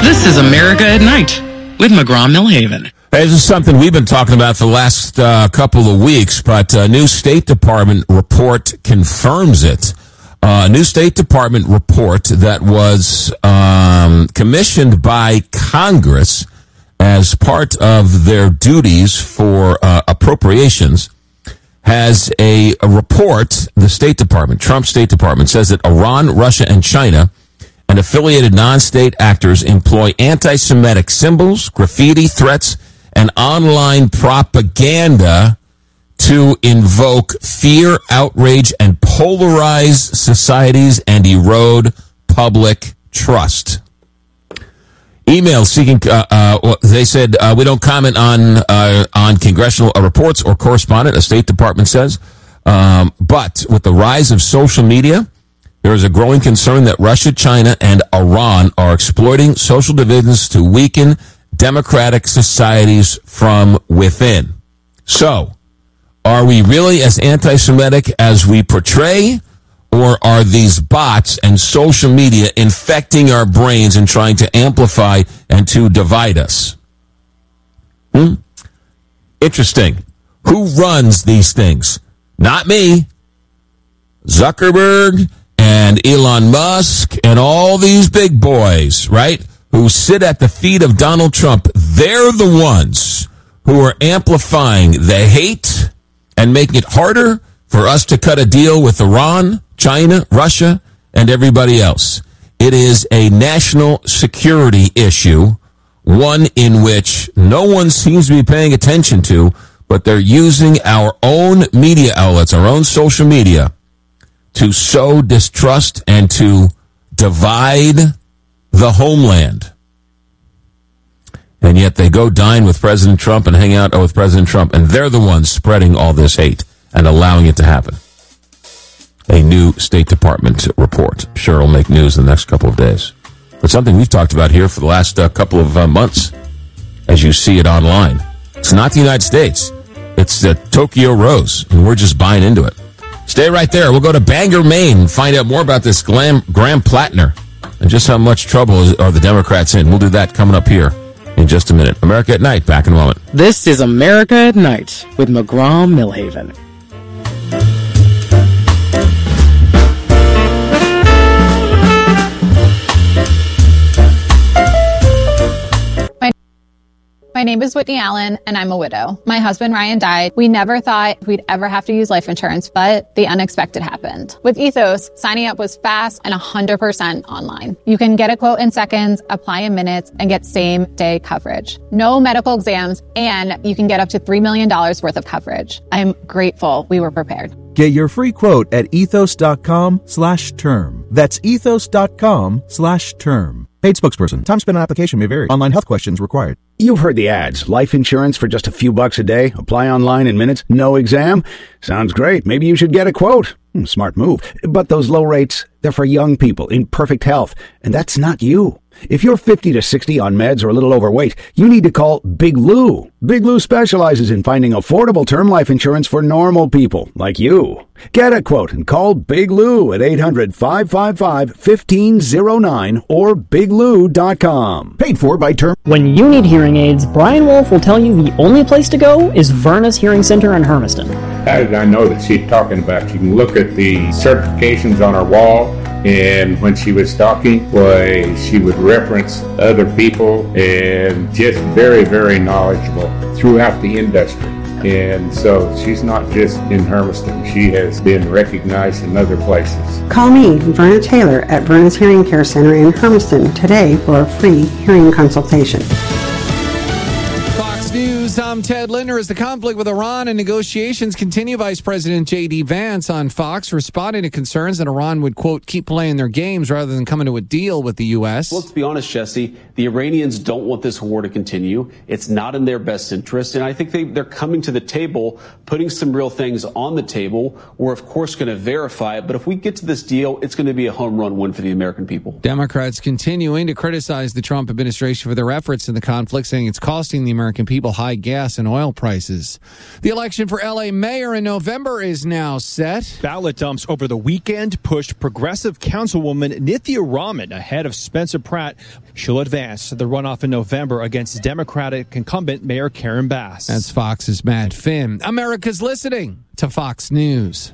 This is America at Night with McGraw-Millhaven. Hey, this is something we've been talking about for the last couple of weeks, but a new State Department report confirms it. A new State Department report that was commissioned by Congress as part of their duties for appropriations has a report. The State Department, Trump State Department, says that Iran, Russia, and China and affiliated non-state actors employ anti-Semitic symbols, graffiti, threats, and online propaganda to invoke fear, outrage, and polarize societies and erode public trust. Emails seeking, they said, we don't comment on congressional reports or correspondence, a State Department says. But with the rise of social media, there is a growing concern that Russia, China, and Iran are exploiting social divisions to weaken democratic societies from within. So, are we really as anti-Semitic as we portray, or are these bots and social media infecting our brains and trying to amplify and to divide us? Interesting. Who runs these things? Not me. Zuckerberg and Elon Musk and all these big boys, right, who sit at the feet of Donald Trump. They're the ones who are amplifying the hate and making it harder for us to cut a deal with Iran, China, Russia, and everybody else. It is a national security issue, one in which no one seems to be paying attention to, but they're using our own media outlets, our own social media, to sow distrust and to divide the homeland. And yet they go dine with President Trump and hang out with President Trump, and they're the ones spreading all this hate and allowing it to happen. A new State Department report. Sure, it'll make news in the next couple of days. But something we've talked about here for the last couple of months, as you see it online. It's not the United States. It's the Tokyo Rose, and we're just buying into it. Stay right there. We'll go to Bangor, Maine, and find out more about this Graham Plattner and just how much trouble are the Democrats in. We'll do that coming up here in just a minute. America at Night, back in a moment. This is America at Night with McGraw-Millhaven. My name is Whitney Allen, and I'm a widow. My husband, Ryan, died. We never thought we'd ever have to use life insurance, but the unexpected happened. With Ethos, signing up was fast and 100% online. You can get a quote in seconds, apply in minutes, and get same-day coverage. No medical exams, and you can get up to $3 million worth of coverage. I'm grateful we were prepared. Get your free quote at ethos.com/term. That's ethos.com/term. Paid spokesperson. Time spent on application may vary. Online health questions required. You've heard the ads. Life insurance for just a few bucks a day. Apply online in minutes. No exam. Sounds great. Maybe you should get a quote. Smart move. But those low rates, they're for young people in perfect health. And that's not you. If you're 50 to 60 on meds or a little overweight, you need to call Big Lou. Big Lou specializes in finding affordable term life insurance for normal people like you. Get a quote and call Big Lou at 800-555-1509 or biglou.com. Paid for by Term. When you need hearing aids, Brian Wolf will tell you the only place to go is Verna's Hearing Center in Hermiston. How did I know that she's talking about? You can look at the certifications on her wall, and when she was talking, boy, she would reference other people and just very, very knowledgeable throughout the industry. And so she's not just in Hermiston. She has been recognized in other places. Call me, Verna Taylor, at Verna's Hearing Care Center in Hermiston today for a free hearing consultation. Fox News, I'm Ted Linder. As the conflict with Iran and negotiations continue, Vice President J.D. Vance on Fox responding to concerns that Iran would, quote, keep playing their games rather than coming to a deal with the U.S. Well, let's be honest, Jesse. The Iranians don't want this war to continue. It's not in their best interest. And I think they're coming to the table, putting some real things on the table. We're, of course, going to verify it. But if we get to this deal, it's going to be a home run win for the American people. Democrats continuing to criticize the Trump administration for their efforts in the conflict, saying it's costing the American people high gas and oil prices. The election for L.A. mayor in November is now set. Ballot dumps over the weekend pushed progressive councilwoman Nithya Raman ahead of Spencer Pratt. She'll advance to the runoff in November against Democratic incumbent Mayor Karen Bass. That's Fox's Matt Finn. America's listening to Fox News.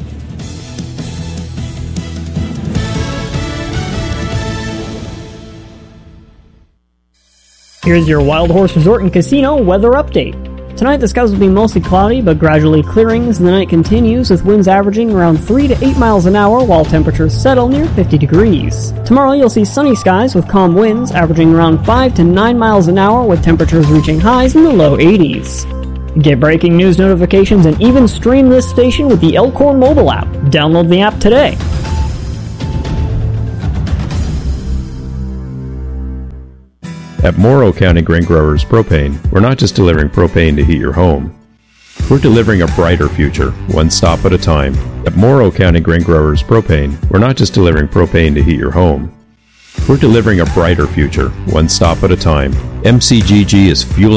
Here's your Wild Horse Resort and Casino weather update. Tonight the skies will be mostly cloudy but gradually clearing as the night continues, with winds averaging around 3 to 8 miles an hour while temperatures settle near 50 degrees. Tomorrow you'll see sunny skies with calm winds averaging around 5 to 9 miles an hour with temperatures reaching highs in the low 80s. Get breaking news notifications and even stream this station with the Elkhorn mobile app. Download the app today. At Morrow County Grain Growers Propane, we're not just delivering propane to heat your home. We're delivering a brighter future, one stop at a time. At Morrow County Grain Growers Propane, we're not just delivering propane to heat your home. We're delivering a brighter future, one stop at a time. MCGG is fueling